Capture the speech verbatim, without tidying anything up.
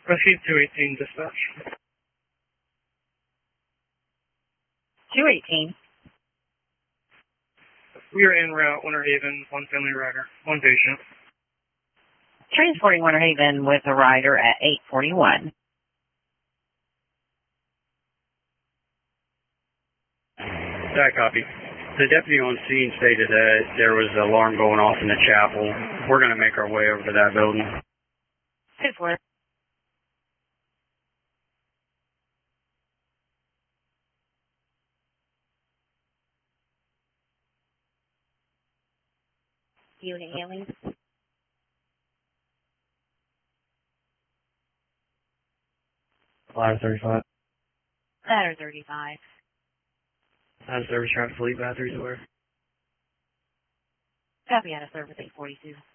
Proceed two eighteen dispatch. two eighteen. We are en route, Winter Haven, one family rider, one patient. Transporting Winter Haven with a rider at eight forty-one. That copy. The deputy on scene stated that there was an alarm going off in the chapel. We're going to make our way over to that building. two four. Unit hailing. Ladder thirty-five. Ladder thirty-five. Ladder service traffic fleet batteries aware. Copy out of service eight forty-two.